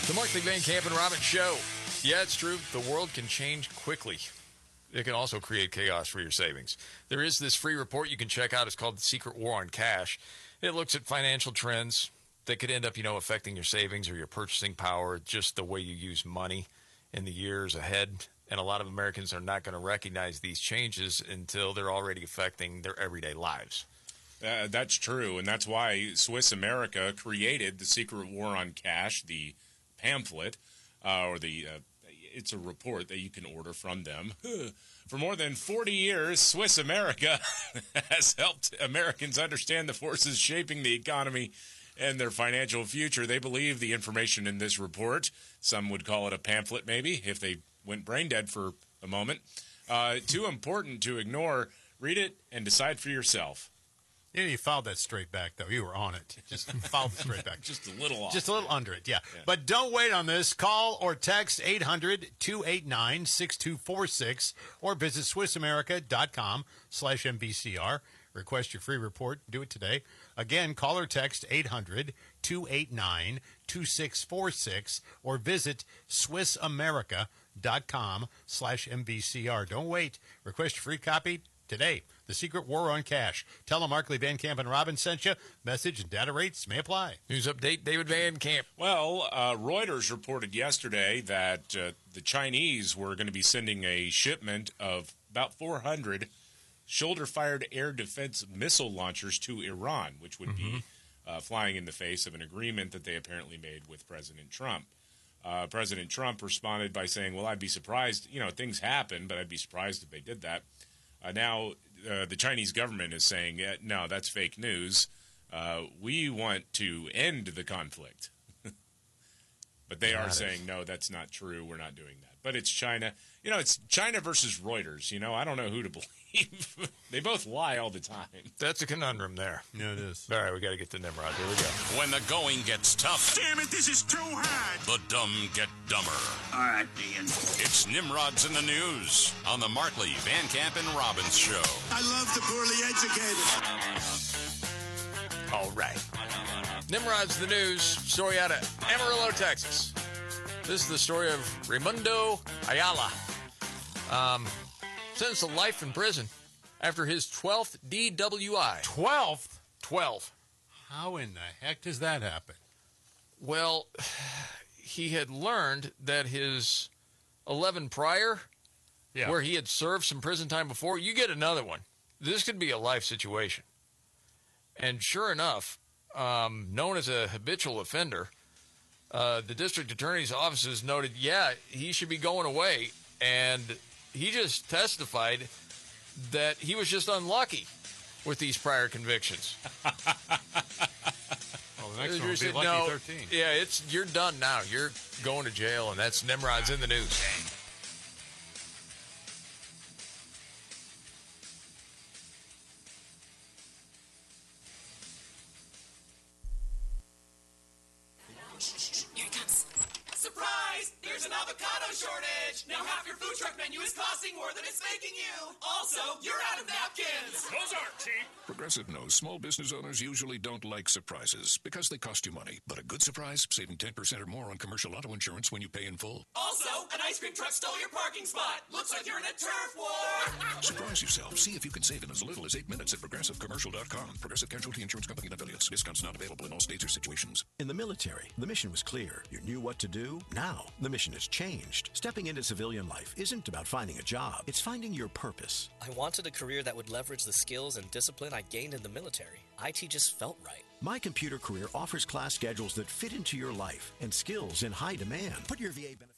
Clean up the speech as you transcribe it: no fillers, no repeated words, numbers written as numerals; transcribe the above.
The Markley, Van Camp, and Robbins Show. Yeah, it's true. The world can change quickly. It can also create chaos for your savings. There is this free report you can check out. It's called The Secret War on Cash. It looks at financial trends that could end up, affecting your savings or your purchasing power, just the way you use money in the years ahead. And a lot of Americans are not going to recognize these changes until they're already affecting their everyday lives. That's true, and that's why Swiss America created The Secret War on Cash, the pamphlet, it's a report that you can order from them. For more than 40 years, Swiss America has helped Americans understand the forces shaping the economy and their financial future. They believe the information in this report, some would call it a pamphlet maybe, if they went brain dead for a moment, too important to ignore. Read it and decide for yourself. You fouled that straight back, though. You were on it. Just fouled it straight back. Just a little off. Just a little under it, yeah. But don't wait on this. Call or text 800-289-6246 or visit SwissAmerica.com/MVCR. Request your free report. Do it today. Again, call or text 800-289-2646 or visit SwissAmerica.com/MVCR. Don't wait. Request your free copy today. The Secret War on Cash. Tell them Markley, Van Camp, and Robbins sent you. Message and data rates may apply. News update, David Van Camp. Well, Reuters reported yesterday that the Chinese were going to be sending a shipment of about 400 shoulder-fired air defense missile launchers to Iran, which would be flying in the face of an agreement that they apparently made with President Trump. President Trump responded by saying, well, I'd be surprised. Things happen, but I'd be surprised if they did that. Now, the Chinese government is saying, no, that's fake news. We want to end the conflict. But they are saying, no, that's not true. We're not doing that. But it's China. It's China versus Reuters. I don't know who to believe. They both lie all the time. That's a conundrum there. Yeah, it is. All right, we got to get to Nimrod. Here we go. When the going gets tough. Damn it, this is too hard. The dumb get dumber. All right, Ian. It's Nimrod's in the News on the Markley, Van Camp, and Robbins Show. I love the poorly educated. All right. Nimrod's the News. Story out of Amarillo, Texas. This is the story of Raimundo Ayala. Sentenced to life in prison after his 12th DWI. 12th? 12. How in the heck does that happen? Well, he had learned that his 11 prior, where he had served some prison time before, you get another one. This could be a life situation. And sure enough, known as a habitual offender, the district attorney's offices noted, he should be going away. And he just testified that he was just unlucky with these prior convictions. Well, the next one will be Lucky 13. Yeah, you're done now. You're going to jail, and that's Nimrod's in the News. Here it comes. Surprise! There's an avocado shortage! Now half your food truck menu is costing more than it's making you! Also, you're out of napkins! Those aren't cheap. Progressive knows small business owners usually don't like surprises because they cost you money. But a good surprise, saving 10% or more on commercial auto insurance when you pay in full. Also, an ice cream truck stole your parking spot! Looks like you're in a turf war! Surprise yourself. See if you can save in as little as 8 minutes at ProgressiveCommercial.com. Progressive Casualty Insurance Company and affiliates. Discounts not available in all states or situations. In the military, the mission was clear. You knew what to do. Now, the mission has changed. Stepping into civilian life isn't about finding a job. It's finding your purpose. I wanted a career that would leverage the skills and discipline I gained in the military. IT just felt right. My Computer Career offers class schedules that fit into your life and skills in high demand. Put your VA benefits